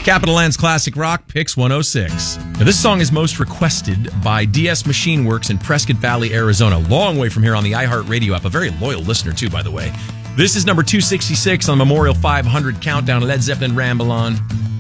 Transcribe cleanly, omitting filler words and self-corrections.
Capital Land's Classic Rock Picks 106. Now, this song is most requested by DS Machine Works in Prescott Valley, Arizona. Long way from here on the iHeartRadio app. A very loyal listener, too, by the way. This is number 266 on Memorial 500 Countdown. Led Zeppelin Ramble On.